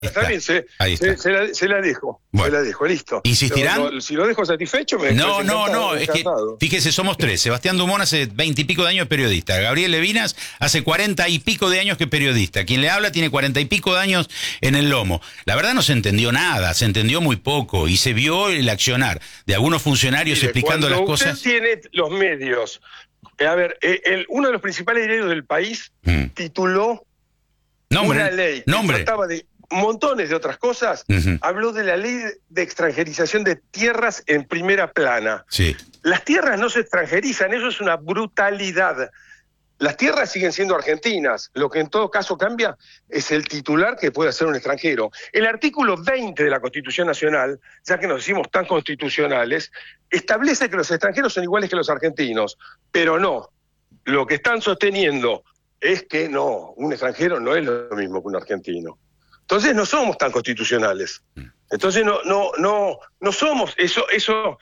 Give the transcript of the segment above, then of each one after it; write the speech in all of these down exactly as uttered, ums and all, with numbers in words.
Está bien, se, Ahí está. se, se, la, se la dejo, Bueno. se la dejo, listo. ¿Insistirán? No, no, si lo dejo satisfecho, me No, no, no, es que, encantado. fíjese, somos tres. Sebastián Dumont hace veinte y pico de años es periodista. Gabriel Levinas hace cuarenta y pico de años que es periodista. Quien le habla tiene cuarenta y pico de años en el lomo. La verdad no se entendió nada, se entendió muy poco y se vio el accionar de algunos funcionarios Mire, explicando las cuando cosas. usted tiene los medios, eh, a ver, eh, el, uno de los principales diarios del país Mm. tituló Nombre, una ley que nombre. trataba de montones de otras cosas, Ujú. habló de la ley de extranjerización de tierras en primera plana. Sí. Las tierras no se extranjerizan, eso es una brutalidad. Las tierras siguen siendo argentinas. Lo que en todo caso cambia es el titular que puede hacer un extranjero. El artículo veinte de la Constitución Nacional, ya que nos decimos tan constitucionales, establece que los extranjeros son iguales que los argentinos, pero no. Lo que están sosteniendo es que no, un extranjero no es lo mismo que un argentino. Entonces no somos tan constitucionales. Entonces no, no, no, no somos eso, eso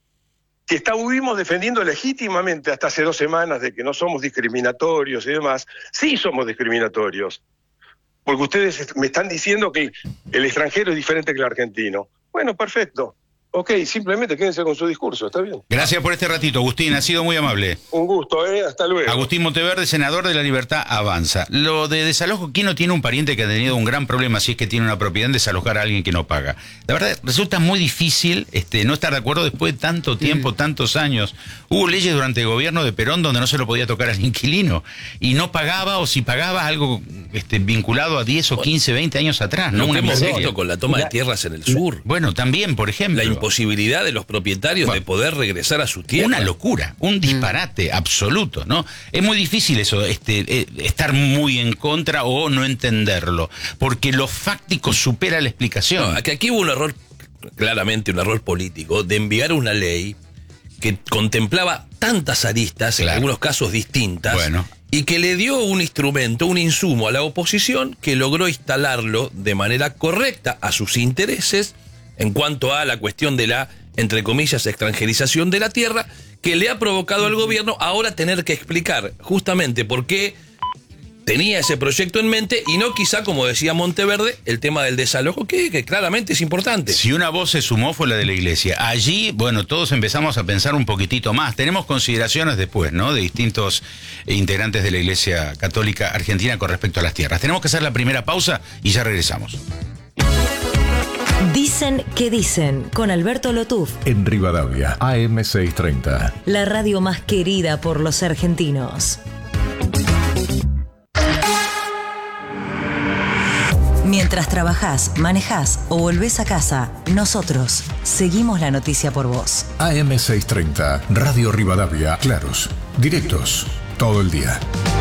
que estuvimos defendiendo legítimamente hasta hace dos semanas de que no somos discriminatorios y demás. Sí somos discriminatorios. Porque ustedes me están diciendo que el extranjero es diferente que el argentino. Bueno, perfecto. Ok, simplemente quédense con su discurso, ¿está bien? Gracias por este ratito, Agustín, ha sido muy amable. Un gusto, ¿eh? Hasta luego. Agustín Monteverde, senador de La Libertad Avanza. Lo de desalojo, ¿quién no tiene un pariente que ha tenido un gran problema si es que tiene una propiedad en desalojar a alguien que no paga? La verdad, resulta muy difícil este, no estar de acuerdo después de tanto tiempo, mm. tantos años. Hubo leyes durante el gobierno de Perón donde no se lo podía tocar al inquilino y no pagaba, o si pagaba algo este, vinculado a diez o quince, veinte años atrás. Lo ¿no? que Una hemos miseria. visto con la toma La, de tierras en el sur. Bueno, también, por ejemplo. La imposibilidad de los propietarios bueno, de poder regresar a su tierra. Una locura, un disparate mm. absoluto, ¿no? Es muy difícil eso, este, eh, estar muy en contra o no entenderlo, porque lo fáctico supera la explicación. No, que aquí hubo un error, claramente un error político, de enviar una ley que contemplaba tantas aristas, claro. en algunos casos distintas, bueno. y que le dio un instrumento, un insumo a la oposición que logró instalarlo de manera correcta a sus intereses en cuanto a la cuestión de la, entre comillas, extranjerización de la tierra, que le ha provocado al gobierno ahora tener que explicar justamente por qué tenía ese proyecto en mente y no quizá, como decía Monteverde, el tema del desalojo, que, que claramente es importante. Si una voz se sumó fue la de la Iglesia. Allí, bueno, todos empezamos a pensar un poquitito más. Tenemos consideraciones después, ¿no?, de distintos integrantes de la Iglesia Católica Argentina con respecto a las tierras. Tenemos que hacer la primera pausa y ya regresamos. Dicen que dicen, con Alberto Lotuf. En Rivadavia, A M seiscientos treinta. La radio más querida por los argentinos. Mientras trabajás, manejás o volvés a casa, nosotros seguimos la noticia por vos. A M seiscientos treinta, Radio Rivadavia, claros, directos, todo el día.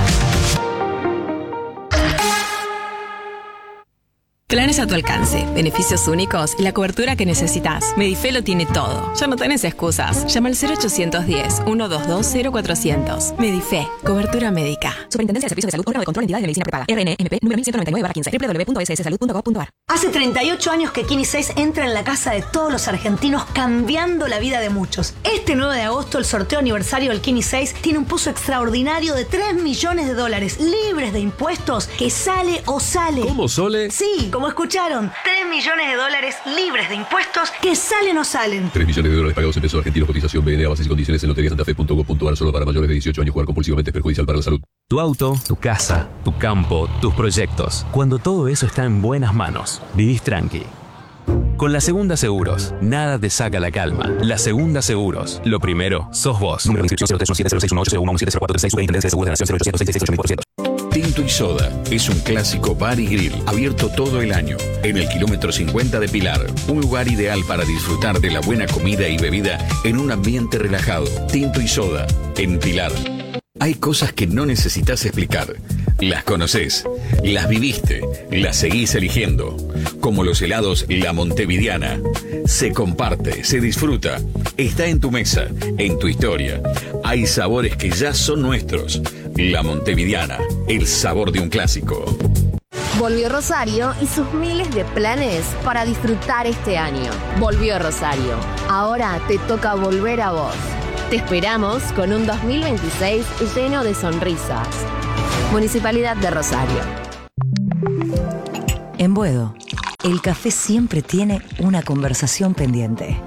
Planes a tu alcance, beneficios únicos y la cobertura que necesitas. Medife lo tiene todo. Ya no tenés excusas. Llama al cero ochocientos diez, ciento veintidós, cero cuatrocientos. Medife, cobertura médica. Superintendencia de Servicios de Salud, órgano de control de entidades de medicina prepaga. R N M P número mil ciento noventa y nueve barra quince. doble u doble u doble u punto s s salud punto gov punto a r. Hace treinta y ocho años que Kini seis entra en la casa de todos los argentinos, cambiando la vida de muchos. Este nueve de agosto, el sorteo aniversario del Kini seis tiene un pozo extraordinario de tres millones de dólares, libres de impuestos, que sale o sale. ¿Cómo, Sole? Sí, como escucharon, tres millones de dólares libres de impuestos que salen o salen. tres millones de dólares pagados en pesos argentinos, cotización B N A, bases y condiciones en lotería santa fe punto gov punto a r. Solo para mayores de dieciocho años. Jugar compulsivamente es perjudicial para la salud. Tu auto, tu casa, tu campo, tus proyectos. Cuando todo eso está en buenas manos, vivís tranqui. Con La Segunda Seguros, nada te saca la calma. La Segunda Seguros, lo primero, sos vos. Número de inscripción cero tres uno siete cero seis uno ocho cero uno uno siete cero cuatro tres seis. Superintendencia de Seguros de la Nación cero ochocientos seis seis seis ocho mil cuatrocientos. Tinto y Soda es un clásico bar y grill abierto todo el año en el kilómetro cincuenta de Pilar, un lugar ideal para disfrutar de la buena comida y bebida en un ambiente relajado. Tinto y Soda en Pilar. Hay cosas que no necesitas explicar. Las conoces, las viviste, las seguís eligiendo. Como los helados La Montevidiana. Se comparte, se disfruta. Está en tu mesa, en tu historia. Hay sabores que ya son nuestros. La Montevidiana, el sabor de un clásico. Volvió Rosario y sus miles de planes para disfrutar este año. Volvió Rosario. Ahora te toca volver a vos. Te esperamos con un dos mil veintiséis lleno de sonrisas. Municipalidad de Rosario. En Buedo, el café siempre tiene una conversación pendiente.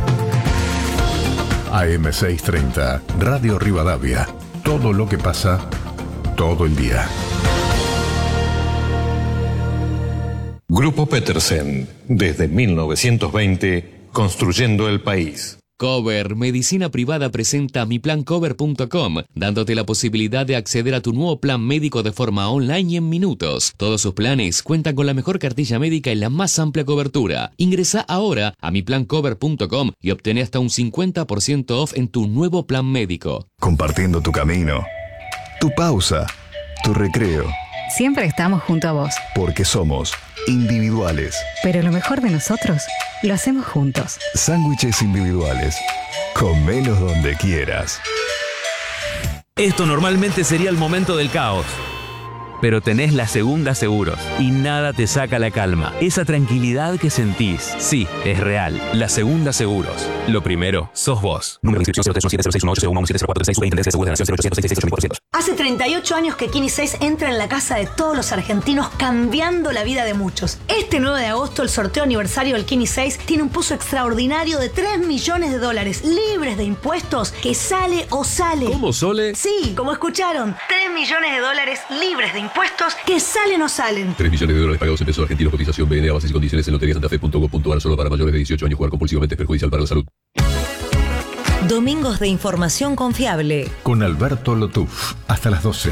A M seiscientos treinta, Radio Rivadavia. Todo lo que pasa, todo el día. Grupo Petersen, desde mil novecientos veinte, construyendo el país. Cover Medicina Privada presenta mi plan cover punto com, dándote la posibilidad de acceder a tu nuevo plan médico de forma online y en minutos. Todos sus planes cuentan con la mejor cartilla médica y la más amplia cobertura. Ingresa ahora a mi plan cover punto com y obtén hasta un cincuenta por ciento off en tu nuevo plan médico. Compartiendo tu camino, tu pausa, tu recreo. Siempre estamos junto a vos. Porque somos individuales. Pero lo mejor de nosotros lo hacemos juntos. Sándwiches individuales. Comelos donde quieras. Esto normalmente sería el momento del caos. Pero tenés la Segunda Seguros y nada te saca la calma. Esa tranquilidad que sentís, sí, es real. La Segunda Seguros. Lo primero, sos vos. Número de inscripción cero tres uno siete cero seis uno ocho cero uno siete cero cuatro tres seis. Superintendencia de Seguros de la Nación cero ochocientos sesenta y seis ocho mil cuatrocientos. Hace treinta y ocho años que Kini seis entra en la casa de todos los argentinos, cambiando la vida de muchos. Este nueve de agosto, el sorteo aniversario del Kini seis tiene un pozo extraordinario de tres millones de dólares, libres de impuestos, que sale o sale. ¿Cómo, Sole? Sí, como escucharon, tres millones de dólares libres de impuestos que salen o salen. tres millones de dólares pagados en pesos argentinos. Cotización B N A, bases y condiciones en lotería santa fe punto com punto a r. Solo para mayores de dieciocho años. Jugar compulsivamente es perjudicial para la salud. Domingos de información confiable. Con Alberto Lotuf. Hasta las doce.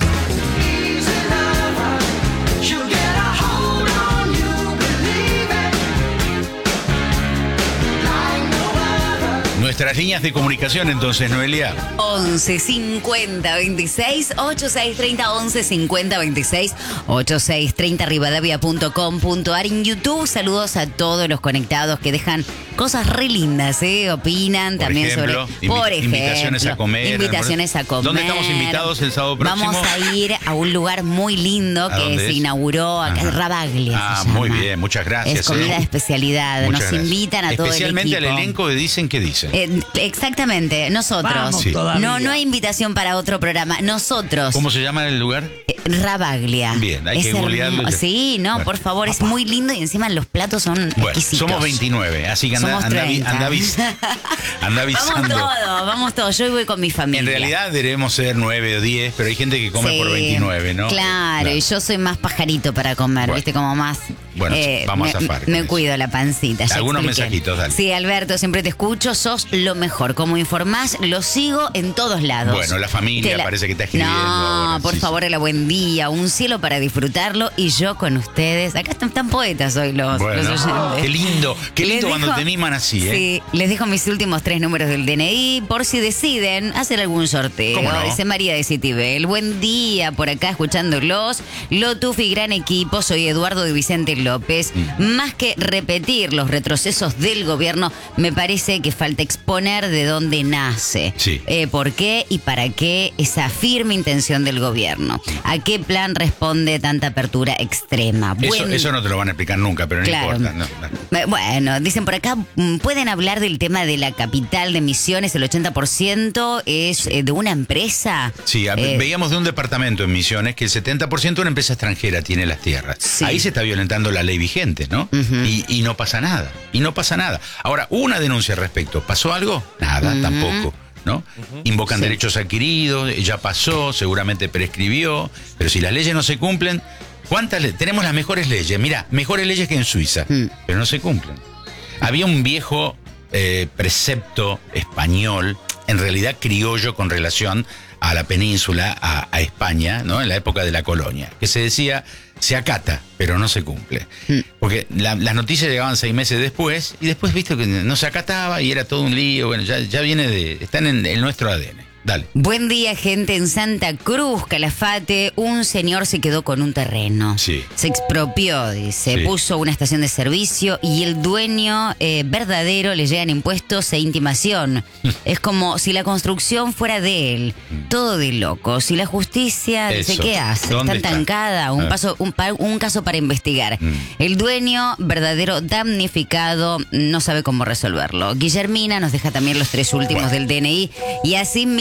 Nuestras líneas de comunicación, entonces, Noelia. once cincuenta veintiséis ochenta y seis treinta, once cincuenta veintiséis ochenta y seis treinta, rivadavia punto com punto a r. En YouTube, saludos a todos los conectados que dejan cosas re lindas, ¿eh? Opinan Por también ejemplo, sobre. invi- Por ejemplo, invitaciones a comer. Invitaciones a comer. ¿Dónde estamos invitados el sábado próximo? Vamos a ir a un lugar muy lindo ¿A que dónde se es? inauguró acá, Ajá. Rabaglia. Ah, se llama. muy bien, muchas gracias. Es comida ¿eh? de especialidad. Muchas Nos gracias. invitan a todo el equipo. Especialmente al elenco de Dicen que Dicen. Eh, exactamente, nosotros. Vamos Sí. todavía. No, no hay invitación para otro programa. Nosotros. ¿Cómo se llama el lugar? Eh, Rabaglia. Bien, hay Es que googlearlo. hermo- Sí, no, Bueno. por favor, es muy lindo y encima los platos son Bueno, exquisitos. somos veintinueve, así que anda, Somos anda, avi- treinta. anda, avis- anda Vamos avisando. todos, vamos todos. Yo voy con mi familia. En realidad debemos ser nueve o diez, pero hay gente que come Sí, por veintinueve, ¿no? Claro, y yo soy más pajarito para comer, Bueno. ¿viste? Como más. Bueno, vamos me, a zafar Me cuido la pancita. ya Algunos expliqué. mensajitos, dale. Sí, Alberto, siempre te escucho. Sos lo mejor. Como informás, lo sigo en todos lados. Bueno, la familia Te la- parece que está escribiendo No, ahora, por sí, favor, hola, buen día. Un cielo para disfrutarlo y yo con ustedes. Acá están tan poetas hoy los, Bueno, los oyentes. qué lindo, qué Les lindo cuando dejo- te miman así, ¿eh? Sí, les dejo mis últimos tres números del D N I por si deciden hacer algún sorteo. ¿Cómo no? Dice María de Citibel. Buen día por acá escuchándolos. Lotuf y gran equipo. Soy Eduardo de Vicente López. Mm. Más que repetir los retrocesos del gobierno, me parece que falta exponer de dónde nace. Sí. Eh, ¿Por qué y para qué esa firme intención del gobierno? ¿A qué plan responde tanta apertura extrema? Eso, Buen- eso no te lo van a explicar nunca, pero no Claro. importa. no, no. Eh, Bueno, dicen por acá, mm, pueden hablar del tema de la capital de Misiones, el ochenta por ciento es eh, de una empresa. Sí, a- Eh, veíamos de un departamento en Misiones que el setenta por ciento de una empresa extranjera tiene las tierras. Ahí se está violentando la ley vigente, ¿no? y, y no pasa nada. Y no pasa nada. Ahora, hubo una denuncia al respecto. ¿Pasó algo? Nada, Ujú. tampoco. ¿No? Invocan Sí. derechos adquiridos, ya pasó, seguramente prescribió, pero si las leyes no se cumplen, ¿cuántas le- tenemos las mejores leyes? Mira, mejores leyes que en Suiza, pero no se cumplen. Había un viejo eh, precepto español, en realidad criollo con relación a la península, a, a España, ¿no? En la época de la colonia, que se decía, se acata, pero no se cumple. Porque la- las noticias llegaban seis meses después, y después, viste, que no se acataba y era todo un lío. Bueno, ya, ya viene de, están en, en nuestro A D N. Dale. Buen día, gente. En Santa Cruz, Calafate, un señor se quedó con un terreno. Sí. Se expropió, dice, Sí. puso una estación de servicio y el dueño eh, verdadero le llegan impuestos e intimación. Es como si la construcción fuera de él. Todo de loco. Si la justicia, dice, Eso. ¿qué hace? ¿Dónde Está está? entancada. Un, Ah. paso, un, pa- un caso para investigar. Mm. El dueño verdadero damnificado no sabe cómo resolverlo. Guillermina nos deja también los tres últimos del D N I y así mil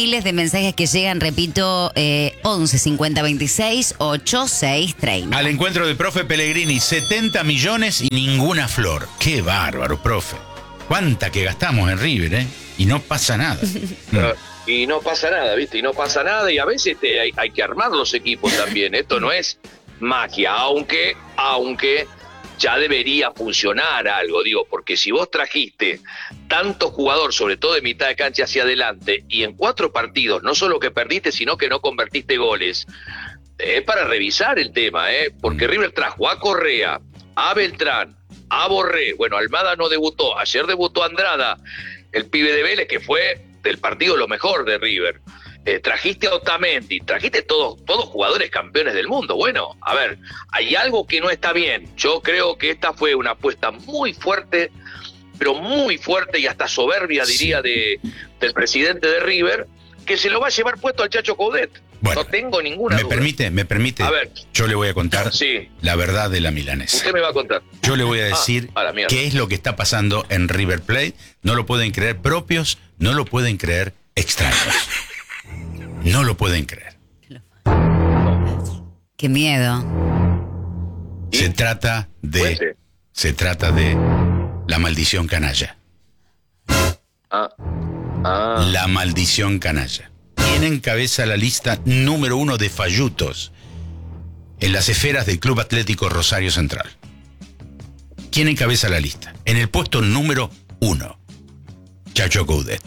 miles de mensajes que llegan, repito, eh, once cincuenta veintiséis ochenta y seis treinta. Al encuentro del profe Pellegrini, setenta millones y ninguna flor. Qué bárbaro, profe. Cuánta que gastamos en River, ¿eh? Y no pasa nada. Y no pasa nada, ¿viste? Y no pasa nada, y a veces te, hay, hay que armar los equipos también. Esto no es magia, aunque, aunque ya debería funcionar algo, digo, porque si vos trajiste tanto jugador, sobre todo de mitad de cancha hacia adelante, y en cuatro partidos, no solo que perdiste, sino que no convertiste goles, es para revisar el tema, ¿eh? Porque River trajo a Correa, a Beltrán, a Borré, bueno, Almada no debutó, ayer debutó Andrada, el pibe de Vélez, que fue del partido lo mejor de River. Eh, trajiste a Otamendi, trajiste todos, todos jugadores campeones del mundo. Bueno, a ver, hay algo que no está bien. Yo creo que esta fue una apuesta muy fuerte, pero muy fuerte y hasta soberbia, diría, sí. de, del presidente de River, que se lo va a llevar puesto al Chacho Coudet. Bueno, no tengo ninguna me duda. permite, me permite. A ver, yo le voy a contar sí. la verdad de la milanesa. Usted me va a contar. Yo le voy a decir ah, a qué es lo que está pasando en River Plate. No lo pueden creer propios, no lo pueden creer extraños. No lo pueden creer. Qué miedo. Se trata de, se trata de la maldición canalla. Ah. Ah. La maldición canalla. ¿Quién encabeza la lista número uno de fallutos en las esferas del Club Atlético Rosario Central? ¿Quién encabeza la lista? En el puesto número uno, Chacho Coudet.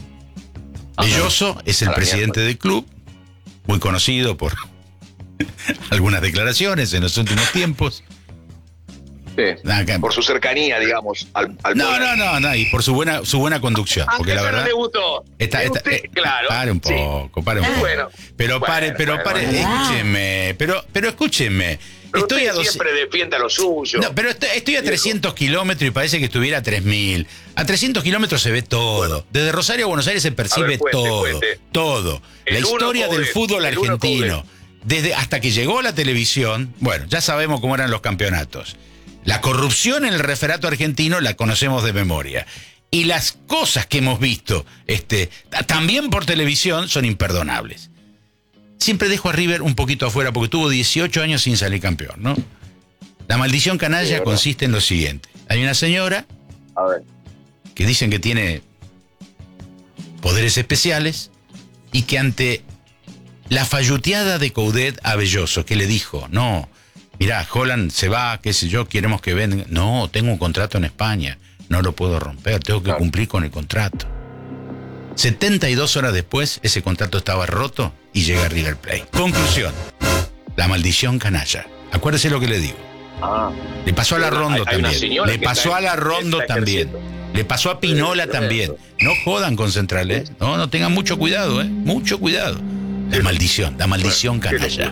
Belloso es el presidente del club, muy conocido por algunas declaraciones en los últimos tiempos. Sí, por su cercanía, digamos, al, al No, no, no, no, y por su buena, su buena conducción. Porque la verdad. No le gustó. Está, está, usted, eh, claro. Pare un poco, sí. pare un poco. Bueno, pero bueno, pare, pero bueno, pare, bueno. escúcheme, pero, pero escúcheme. Pero estoy usted a dos... siempre defienda lo suyo. No, pero estoy, estoy a trescientos kilómetros y parece que estuviera a tres mil. A trescientos kilómetros se ve todo. Bueno. Desde Rosario a Buenos Aires se percibe ver, cuente, todo. Cuente. Todo. El la historia del Coudet, fútbol argentino. Desde hasta que llegó la televisión, bueno, ya sabemos cómo eran los campeonatos. La corrupción en el referato argentino la conocemos de memoria. Y las cosas que hemos visto, este, también por televisión, son imperdonables. Siempre dejo a River un poquito afuera porque tuvo dieciocho años sin salir campeón, ¿no? La maldición canalla sí, consiste en lo siguiente. Hay una señora a ver. que dicen que tiene poderes especiales y que ante la falluteada de Coudet a Belloso, que le dijo, no, mirá, Holland se va, qué sé yo, queremos que venga. No, tengo un contrato en España, no lo puedo romper, tengo que cumplir con el contrato. setenta y dos horas después, ese contrato estaba roto y llega River Plate. Conclusión, la maldición canalla. Acuérdese lo que le digo. Ah, le pasó a la Rondo hay, hay también. Le pasó está, a la Rondo también. Le pasó a Pinola también. No jodan con Central, ¿eh? No, no tengan mucho cuidado, ¿eh? Mucho cuidado. La maldición, la maldición canalla.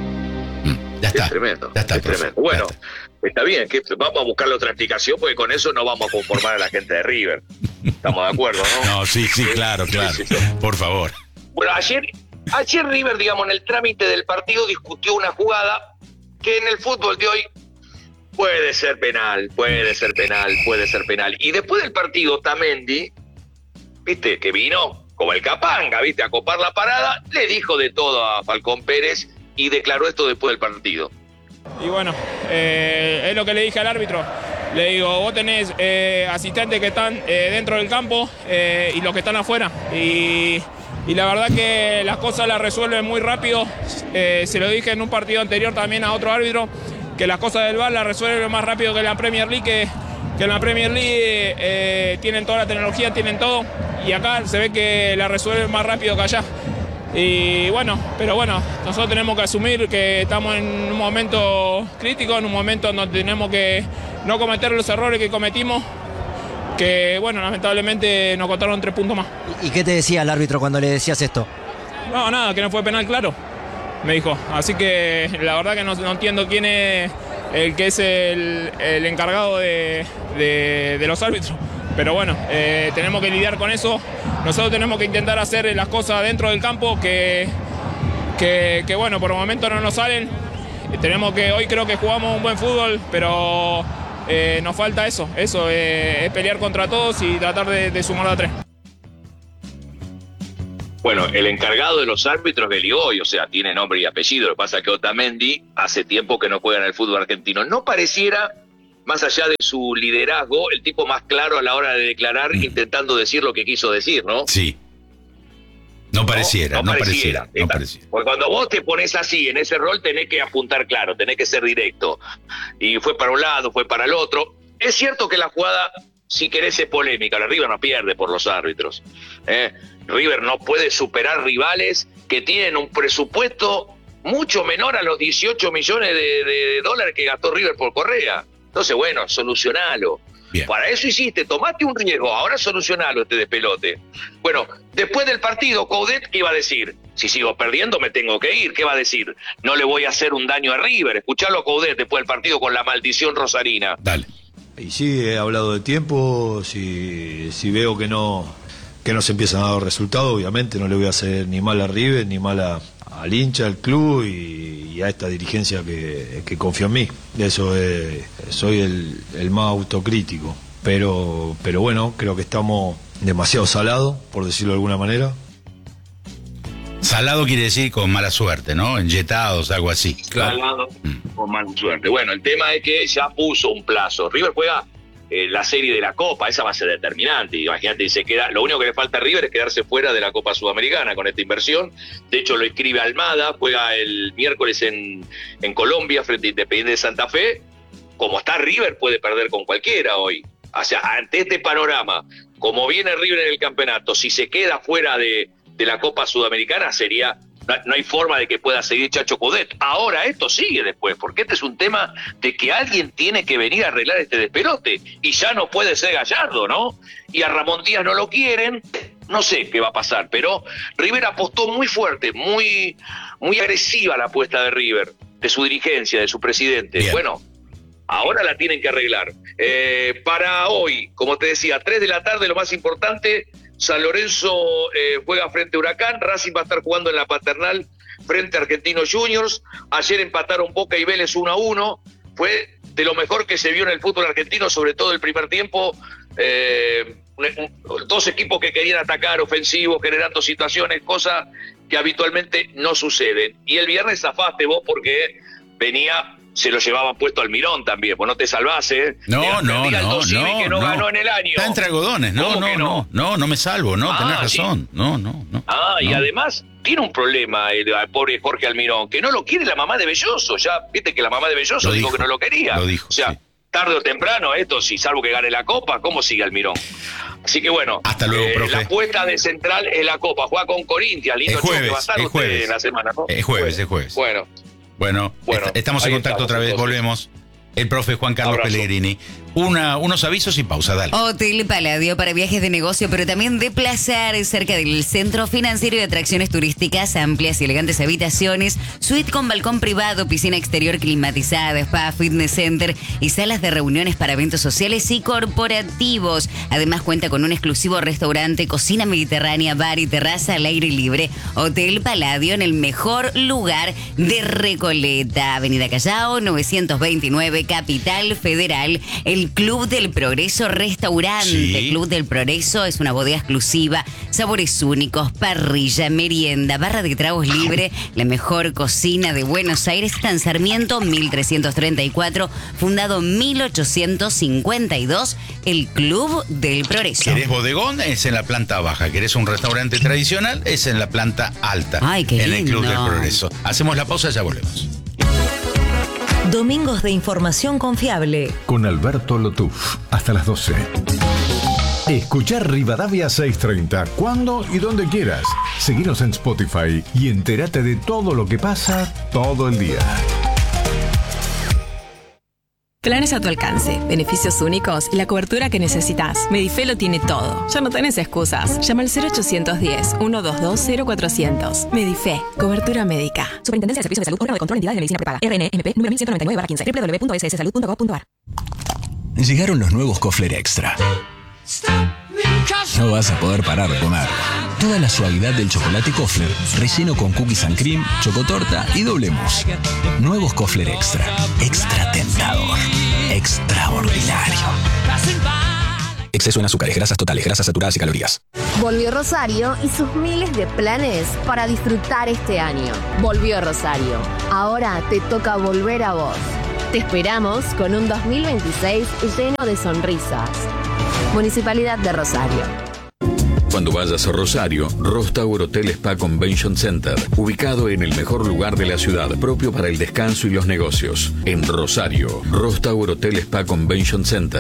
Ya está. Es tremendo. Ya está, es tremendo. Bueno, está. está bien, que vamos a buscarle otra explicación porque con eso no vamos a conformar a la gente de River. Estamos de acuerdo, ¿no? No, sí, sí, claro, claro. Sí, sí, sí. Por favor. Bueno, ayer, ayer River, digamos, en el trámite del partido discutió una jugada que en el fútbol de hoy puede ser penal, puede ser penal, puede ser penal. Y después del partido, Otamendi, viste, que vino como el capanga, viste, a copar la parada, le dijo de todo a Falcón Pérez y declaró esto después del partido. Y bueno, eh, es lo que le dije al árbitro. Le digo, vos tenés eh, asistentes que están eh, dentro del campo eh, y los que están afuera. Y, y la verdad que las cosas las resuelven muy rápido. Eh, se lo dije en un partido anterior también a otro árbitro, que las cosas del V A R las resuelven más rápido que en la Premier League, que, que en la Premier League eh, tienen toda la tecnología, tienen todo. Y acá se ve que la resuelven más rápido que allá. Y bueno, pero bueno, nosotros tenemos que asumir que estamos en un momento crítico, en un momento donde tenemos que no cometer los errores que cometimos, que bueno, lamentablemente nos costaron tres puntos más. ¿Y qué te decía el árbitro cuando le decías esto? No, nada, que no fue penal, claro, me dijo. Así que la verdad que no, no entiendo quién es el que es el, el encargado de, de, de los árbitros. Pero bueno, eh, tenemos que lidiar con eso. Nosotros tenemos que intentar hacer las cosas dentro del campo que, que, que bueno, por el momento no nos salen. Tenemos que, hoy creo que jugamos un buen fútbol, pero eh, nos falta eso, eso, eh, es pelear contra todos y tratar de, de sumar a tres. Bueno, el encargado de los árbitros es Beligoy, o sea, tiene nombre y apellido. Lo que pasa es que Otamendi hace tiempo que no juega en el fútbol argentino. No pareciera, más allá de su liderazgo, el tipo más claro a la hora de declarar, mm. intentando decir lo que quiso decir, ¿no? Sí. No pareciera, no, no, no pareciera, pareciera. No pareciera. Porque cuando vos te pones así, en ese rol, tenés que apuntar claro, tenés que ser directo. Y fue para un lado, fue para el otro. Es cierto que la jugada, si querés, es polémica. La River no pierde por los árbitros. ¿eh? River no puede superar rivales que tienen un presupuesto mucho menor a los dieciocho millones de, de, de dólares que gastó River por Correa. Entonces, bueno, solucionalo. Bien. Para eso hiciste, tomaste un riesgo, ahora solucionalo este despelote. Bueno, después del partido, Coudet, ¿qué iba a decir? Si sigo perdiendo, me tengo que ir. ¿Qué va a decir? No le voy a hacer un daño a River. Escuchalo a Coudet después del partido con la maldición rosarina. Dale. Y sí, he hablado de tiempo, si, si veo que no... que no se empiezan a dar resultados, obviamente no le voy a hacer ni mal a River, ni mal a, al hincha, al club y, y a esta dirigencia que, que confía en mí. Eso es, soy el, el más autocrítico, pero, pero bueno, creo que estamos demasiado salados, por decirlo de alguna manera. Salado quiere decir con mala suerte, ¿no? Enyetados, algo así. Claro. Salado mm. con mala suerte. Bueno, el tema es que ya puso un plazo. River juega Eh, la serie de la Copa, esa va a ser determinante. Imagínate, se queda, lo único que le falta a River es quedarse fuera de la Copa Sudamericana con esta inversión. De hecho, lo escribe Almada, juega el miércoles en, en Colombia frente a Independiente de Santa Fe. Como está River, puede perder con cualquiera hoy. O sea, ante este panorama, como viene River en el campeonato, si se queda fuera de, de la Copa Sudamericana, sería... No hay forma de que pueda seguir Chacho Coudet. Ahora esto sigue después, porque este es un tema de que alguien tiene que venir a arreglar este despelote. Y ya no puede ser Gallardo, ¿no? Y a Ramón Díaz no lo quieren. No sé qué va a pasar, pero River apostó muy fuerte, muy, muy agresiva la apuesta de River, de su dirigencia, de su presidente. Bien. Bueno, ahora la tienen que arreglar. Eh, para hoy, como te decía, tres de la tarde, lo más importante... San Lorenzo eh, juega frente a Huracán, Racing va a estar jugando en la Paternal frente a Argentinos Juniors. Ayer empataron Boca y Vélez uno a uno, fue de lo mejor que se vio en el fútbol argentino, sobre todo el primer tiempo. Eh, dos equipos que querían atacar, ofensivos, generando situaciones, cosas que habitualmente no suceden. Y el viernes zafaste vos porque venía... se lo llevaban puesto al Mirón también, pues no te salvás, ¿eh? No, no, no, no, que no, no ganó en el año. Está entre algodones, no, no, no, no, no me salvo, no, ah, tenés razón, sí. no, no, no. Ah, no. Y además tiene un problema el, el pobre Jorge Almirón, que no lo quiere la mamá de Belloso, ya viste que la mamá de Belloso dijo, dijo que no lo quería. Lo dijo, o sea, sí. Tarde o temprano esto, si salvo que gane la Copa, ¿cómo sigue Almirón? Así que bueno, hasta luego, eh, profe. La apuesta de Central es la Copa, juega con Corinthians, lindo jueves, que va a estar usted jueves. En la semana, ¿no? Es jueves, es jueves. Bueno. Bueno, bueno est estamos en contacto estamos, otra vez, entonces. Volvemos. El profe Juan Carlos Abrazo. Pellegrini. Una, unos avisos y pausa, dale. Hotel Palladio para viajes de negocio, pero también de placer, cerca del centro financiero y atracciones turísticas, amplias y elegantes habitaciones, suite con balcón privado, piscina exterior climatizada, spa, fitness center y salas de reuniones para eventos sociales y corporativos. Además cuenta con un exclusivo restaurante, cocina mediterránea, bar y terraza al aire libre. Hotel Palladio en el mejor lugar de Recoleta, Avenida Callao, novecientos veintinueve, Capital Federal. El Club del Progreso Restaurante. Sí. Club del Progreso es una bodega exclusiva, sabores únicos, parrilla, merienda, barra de tragos libre, la mejor cocina de Buenos Aires. Está en Sarmiento mil trescientos treinta y cuatro, fundado mil ochocientos cincuenta y dos, el Club del Progreso. ¿Querés bodegón? Es en la planta baja. ¿Querés un restaurante tradicional? Es en la planta alta. Ay, qué en lindo. El Club del Progreso. Hacemos la pausa, ya volvemos. Domingos de información confiable. Con Alberto Lotuf, hasta las doce. Escuchar Rivadavia seiscientos treinta cuando y donde quieras. Seguinos en Spotify y entérate de todo lo que pasa todo el día. Planes a tu alcance, beneficios únicos y la cobertura que necesitas. Medife lo tiene todo. Ya no tenés excusas. Llama al cero ochocientos diez, ciento veintidós, cero cuatrocientos. Medife, cobertura médica. Superintendencia de Servicios de Salud, órgano de control, entidad de medicina prepaga. R N M P número mil ciento noventa y nueve barra quince. doble u doble u doble u punto s s salud punto gov punto a r. Llegaron los nuevos Kofler Extra. No vas a poder parar de comer. Toda la suavidad del chocolate Kofler, relleno con cookies and cream, chocotorta y doble mousse. Nuevos Kofler Extra. Extra tentador. Extraordinario. Exceso en azúcares, grasas totales, grasas saturadas y calorías. Volvió Rosario y sus miles de planes para disfrutar este año. Volvió Rosario. Ahora te toca volver a vos. Te esperamos con un dos mil veintiséis lleno de sonrisas. Municipalidad de Rosario. Cuando vayas a Rosario, Ross Tower Hotel Spa Convention Center, ubicado en el mejor lugar de la ciudad, propio para el descanso y los negocios. En Rosario, Ross Tower Hotel Spa Convention Center.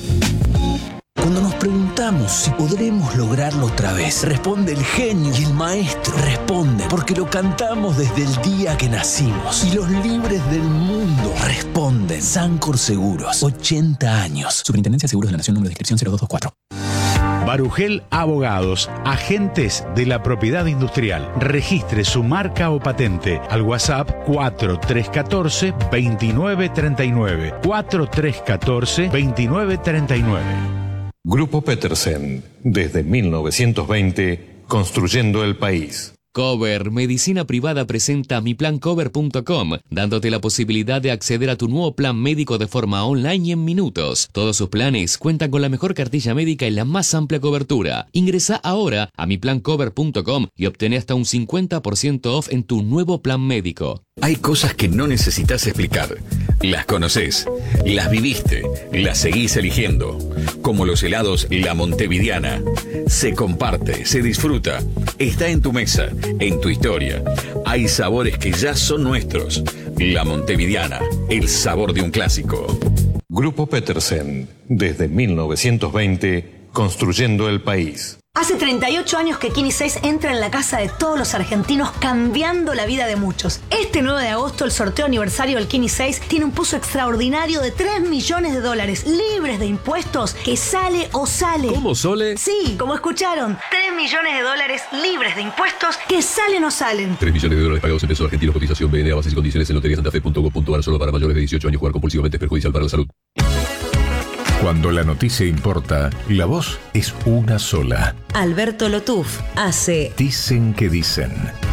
Cuando nos preguntamos si podremos lograrlo otra vez, responde el genio y el maestro. Responde porque lo cantamos desde el día que nacimos. Y los libres del mundo responden. Sancor Seguros, ochenta años. Superintendencia de Seguros de la Nación, número de inscripción cero dos dos cuatro. Barugel Abogados, agentes de la propiedad industrial. Registre su marca o patente al WhatsApp cuatro tres uno cuatro, dos nueve tres nueve. cuatro tres uno cuatro, dos nueve tres nueve. Grupo Petersen, desde mil novecientos veinte, construyendo el país. Cover Medicina Privada presenta mi plan cover punto com, dándote la posibilidad de acceder a tu nuevo plan médico de forma online y en minutos. Todos sus planes cuentan con la mejor cartilla médica y la más amplia cobertura. Ingresa ahora a mi plan cover punto com y obtén hasta un cincuenta por ciento off en tu nuevo plan médico. Hay cosas que no necesitas explicar. Las conoces, las viviste, las seguís eligiendo. Como los helados La Montevidiana. Se comparte, se disfruta. Está en tu mesa, en tu historia. Hay sabores que ya son nuestros. La Montevidiana, el sabor de un clásico. Grupo Petersen, desde mil novecientos veinte, construyendo el país. Hace treinta y ocho años que Kini seis entra en la casa de todos los argentinos, cambiando la vida de muchos. Este nueve de agosto, el sorteo aniversario del Kini seis tiene un pozo extraordinario de tres millones de dólares, libres de impuestos, que sale o sale. ¿Cómo, Sole? Sí, como escucharon, tres millones de dólares libres de impuestos, que salen o salen. tres millones de dólares pagados en pesos argentinos, cotización B N A, bases y condiciones en lotería santa fe punto com punto ar, solo para mayores de dieciocho años. Jugar compulsivamente es perjudicial para la salud. Cuando la noticia importa, la voz es una sola. Alberto Lotuf hace Dicen que dicen.